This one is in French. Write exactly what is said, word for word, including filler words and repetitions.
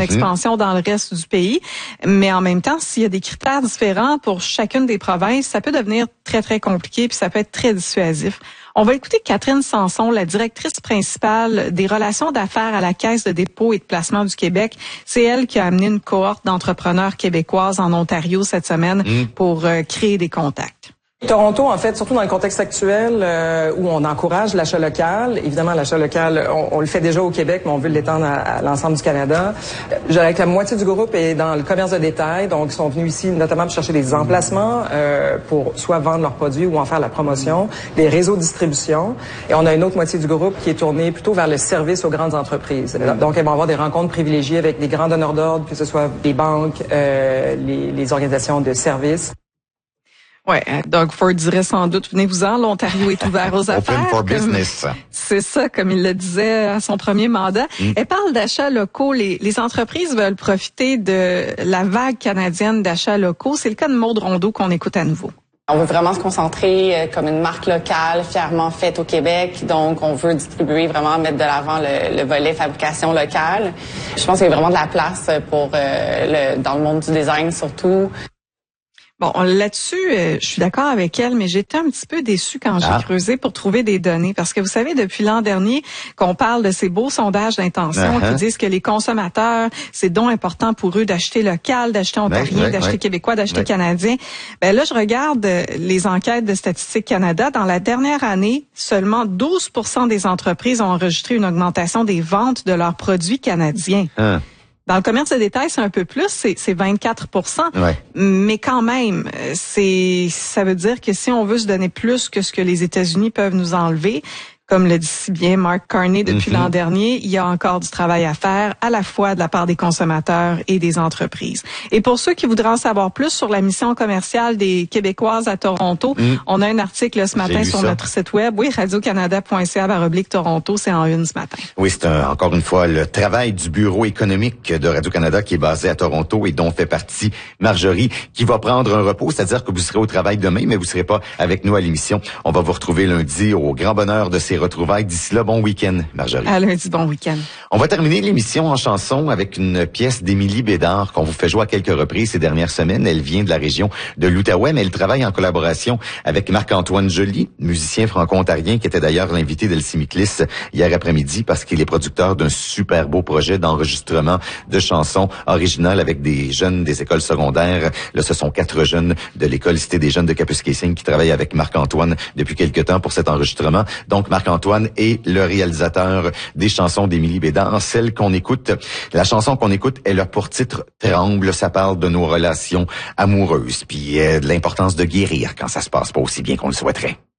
expansion dans le reste du pays. Mais en même temps, s'il y a des critères différents pour chacune des provinces, ça peut devenir très, très compliqué puis ça peut être très dissuasif. On va écouter Catherine Sanson, la directrice principale des relations d'affaires à la Caisse de dépôt et de placement du Québec. C'est elle qui a amené une cohorte d'entrepreneurs québécoises en Ontario cette semaine mmh. pour euh, créer des contacts. Toronto, en fait, surtout dans le contexte actuel euh, où on encourage l'achat local. Évidemment, l'achat local, on, on le fait déjà au Québec, mais on veut l'étendre à, à l'ensemble du Canada. Je dirais que la moitié du groupe est dans le commerce de détail, donc ils sont venus ici notamment pour chercher des emplacements euh, pour soit vendre leurs produits ou en faire la promotion, des réseaux de distribution. Et on a une autre moitié du groupe qui est tournée plutôt vers le service aux grandes entreprises. Donc, elles vont avoir des rencontres privilégiées avec des grands donneurs d'ordre, que ce soit des banques, euh, les, les organisations de services. Ouais, Doug Ford dirait sans doute, venez-vous-en, l'Ontario est ouvert aux affaires. Open for business. C'est ça, comme il le disait à son premier mandat. Mm. Elle parle d'achats locaux. Les, les entreprises veulent profiter de la vague canadienne d'achats locaux. C'est le cas de Maude Rondeau qu'on écoute à nouveau. On veut vraiment se concentrer comme une marque locale, fièrement faite au Québec. Donc, on veut distribuer, vraiment mettre de l'avant le, le volet fabrication locale. Je pense qu'il y a vraiment de la place pour euh, le, dans le monde du design surtout. Bon, là-dessus, euh, je suis d'accord avec elle, mais j'étais un petit peu déçue quand j'ai ah. creusé pour trouver des données. Parce que vous savez, depuis l'an dernier, qu'on parle de ces beaux sondages d'intention uh-huh. qui disent que les consommateurs, c'est donc important pour eux d'acheter local, d'acheter ontarien, ouais, ouais, d'acheter ouais. québécois, d'acheter ouais. canadien. Ben là, je regarde les enquêtes de Statistique Canada. Dans la dernière année, seulement douze pour cent des entreprises ont enregistré une augmentation des ventes de leurs produits canadiens. Uh. Dans le commerce de détail, c'est un peu plus, c'est, c'est vingt-quatre pour cent. Ouais. Mais quand même, c'est, ça veut dire que si on veut se donner plus que ce que les États-Unis peuvent nous enlever, comme le dit si bien Mark Carney depuis mm-hmm. l'an dernier, il y a encore du travail à faire, à la fois de la part des consommateurs et des entreprises. Et pour ceux qui voudraient en savoir plus sur la mission commerciale des Québécoises à Toronto, mm. on a un article ce matin sur ça. notre site web, oui, radio canada point c a baroblique Toronto, c'est en une ce matin. Oui, c'est un, encore une fois le travail du bureau économique de Radio-Canada qui est basé à Toronto et dont fait partie Marjorie, qui va prendre un repos, c'est-à-dire que vous serez au travail demain, mais vous serez pas avec nous à l'émission. On va vous retrouver lundi au grand bonheur de ces retrouvailles. D'ici là, bon week-end, Marjorie. À lundi, bon week-end. On va terminer l'émission en chanson avec une pièce d'Émilie Bédard qu'on vous fait jouer à quelques reprises ces dernières semaines. Elle vient de la région de l'Outaouais, mais elle travaille en collaboration avec Marc-Antoine Joly, musicien franco-ontarien qui était d'ailleurs l'invité d'Elsie Miklis hier après-midi parce qu'il est producteur d'un super beau projet d'enregistrement de chansons originales avec des jeunes des écoles secondaires. Là, ce sont quatre jeunes de l'école Cité des jeunes de Kapuskasing qui travaillent avec Marc-Antoine depuis quelque temps pour cet enregistrement. Donc, Marc-Antoine est le réalisateur des chansons d'Émilie Bédard. Celle qu'on écoute, la chanson qu'on écoute, elle a pour titre Tremble. Ça parle de nos relations amoureuses, puis euh, de l'importance de guérir quand ça se passe pas aussi bien qu'on le souhaiterait.